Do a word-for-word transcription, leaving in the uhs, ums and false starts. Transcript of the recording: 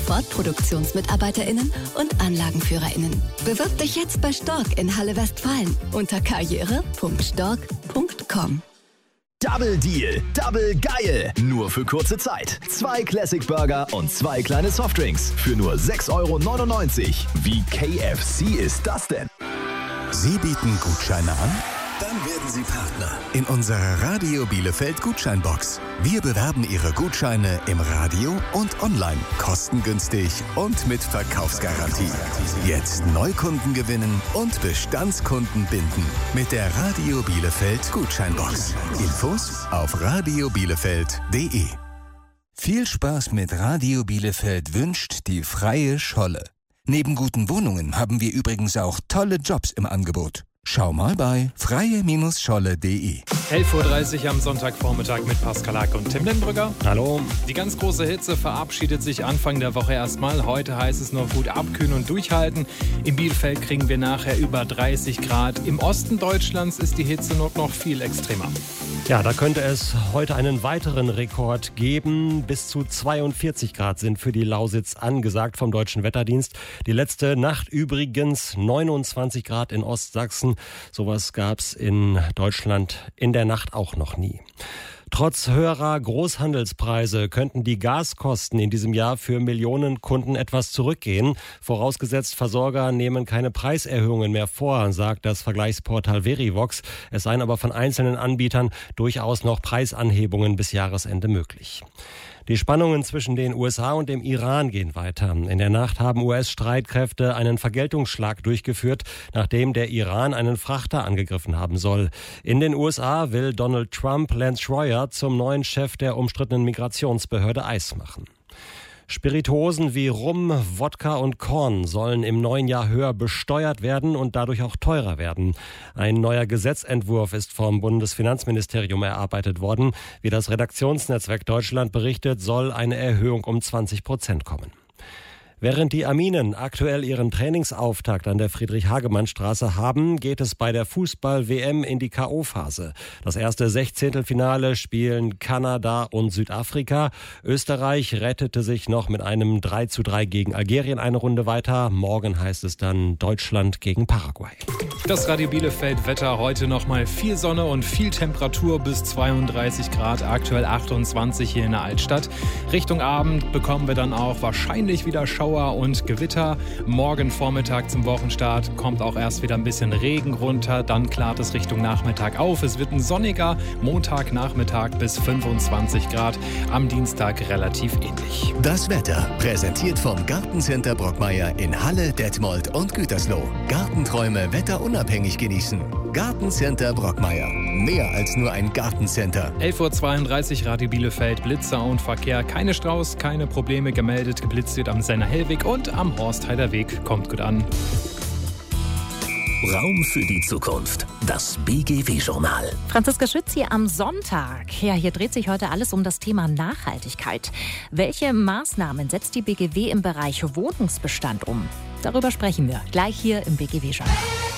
sofort ProduktionsmitarbeiterInnen und AnlagenführerInnen. Bewirb dich jetzt bei Stork in Halle Westfalen unter karriere punkt stork punkt com. Double Deal, Double geil. Nur für kurze Zeit. Zwei Classic Burger und zwei kleine Softdrinks für nur sechs Euro neunundneunzig. Wie K F C ist das denn? Sie bieten Gutscheine an? Dann werden Sie Partner in unserer Radio Bielefeld Gutscheinbox. Wir bewerben Ihre Gutscheine im Radio und online, kostengünstig und mit Verkaufsgarantie. Jetzt Neukunden gewinnen und Bestandskunden binden mit der Radio Bielefeld Gutscheinbox. Infos auf radio bielefeld punkt de. Viel Spaß mit Radio Bielefeld wünscht die Freie Scholle. Neben guten Wohnungen haben wir übrigens auch tolle Jobs im Angebot. Schau mal bei freie Scholle punkt de. elf Uhr dreißig am Sonntagvormittag mit Pascal Hack und Tim Denbrügger. Hallo. Die ganz große Hitze verabschiedet sich Anfang der Woche erstmal. Heute heißt es noch gut abkühlen und durchhalten. In Bielefeld kriegen wir nachher über dreißig Grad. Im Osten Deutschlands ist die Hitze noch viel extremer. Ja, da könnte es heute einen weiteren Rekord geben. Bis zu zweiundvierzig Grad sind für die Lausitz angesagt vom Deutschen Wetterdienst. Die letzte Nacht übrigens neunundzwanzig Grad in Ostsachsen. Sowas gab's in Deutschland in der Nacht auch noch nie. Trotz höherer Großhandelspreise könnten die Gaskosten in diesem Jahr für Millionen Kunden etwas zurückgehen. Vorausgesetzt, Versorger nehmen keine Preiserhöhungen mehr vor, sagt das Vergleichsportal Verivox. Es seien aber von einzelnen Anbietern durchaus noch Preisanhebungen bis Jahresende möglich. Die Spannungen zwischen den U S A und dem Iran gehen weiter. In der Nacht haben U S-Streitkräfte einen Vergeltungsschlag durchgeführt, nachdem der Iran einen Frachter angegriffen haben soll. In den U S A will Donald Trump Lance Schroyer zum neuen Chef der umstrittenen Migrationsbehörde I C E machen. Spirituosen wie Rum, Wodka und Korn sollen im neuen Jahr höher besteuert werden und dadurch auch teurer werden. Ein neuer Gesetzentwurf ist vom Bundesfinanzministerium erarbeitet worden. Wie das Redaktionsnetzwerk Deutschland berichtet, soll eine Erhöhung um zwanzig Prozent kommen. Während die Arminen aktuell ihren Trainingsauftakt an der Friedrich-Hagemann-Straße haben, geht es bei der Fußball-W M in die K O-Phase. Das erste Sechzehntelfinale spielen Kanada und Südafrika. Österreich rettete sich noch mit einem drei zu drei gegen Algerien eine Runde weiter. Morgen heißt es dann Deutschland gegen Paraguay. Das Radio Bielefeld-Wetter heute nochmal viel Sonne und viel Temperatur bis zweiunddreißig Grad, aktuell achtundzwanzig hier in der Altstadt. Richtung Abend bekommen wir dann auch wahrscheinlich wieder Schauer und Gewitter. Morgen Vormittag zum Wochenstart kommt auch erst wieder ein bisschen Regen runter, dann klart es Richtung Nachmittag auf. Es wird ein sonniger Montagnachmittag bis fünfundzwanzig Grad, am Dienstag relativ ähnlich. Das Wetter präsentiert vom Gartencenter Brockmeier in Halle, Detmold und Gütersloh. Gartenträume wetterunabhängig genießen. Gartencenter Brockmeier. Mehr als nur ein Gartencenter. elf Uhr zweiunddreißig Radio Bielefeld, Blitzer und Verkehr. Keine Staus, keine Probleme gemeldet. Geblitzt wird am Senner-Hellweg und am Horstheider Weg. Kommt gut an. Raum für die Zukunft. Das B G W-Journal. Franziska Schütz hier am Sonntag. Ja, hier dreht sich heute alles um das Thema Nachhaltigkeit. Welche Maßnahmen setzt die B G W im Bereich Wohnungsbestand um? Darüber sprechen wir gleich hier im B G W-Journal.